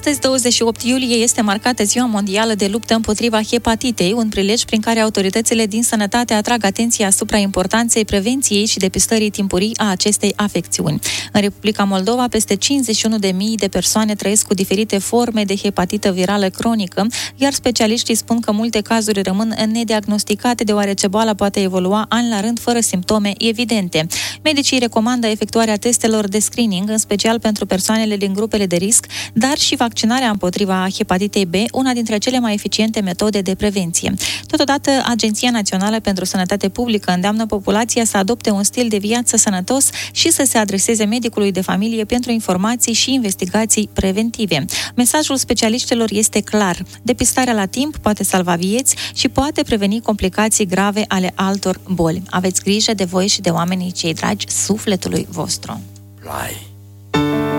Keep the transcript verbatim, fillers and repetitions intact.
Astăzi, douăzeci și opt iulie, este marcată Ziua Mondială de Luptă împotriva hepatitei, un prilej prin care autoritățile din sănătate atrag atenția asupra importanței prevenției și depistării timpurii a acestei afecțiuni. În Republica Moldova, peste cincizeci și unu de mii de persoane trăiesc cu diferite forme de hepatită virală cronică, iar specialiștii spun că multe cazuri rămân nediagnosticate, deoarece boala poate evolua an la rând fără simptome evidente. Medicii recomandă efectuarea testelor de screening, în special pentru persoanele din grupele de risc, dar și vaccinarea împotriva hepatitei B, una dintre cele mai eficiente metode de prevenție. Totodată, Agenția Națională pentru Sănătate Publică îndeamnă populația să adopte un stil de viață sănătos și să se adreseze medicului de familie pentru informații și investigații preventive. Mesajul specialiștilor este clar: depistarea la timp poate salva vieți și poate preveni complicații grave ale altor boli. Aveți grijă de voi și de oamenii cei dragi sufletului vostru. Play.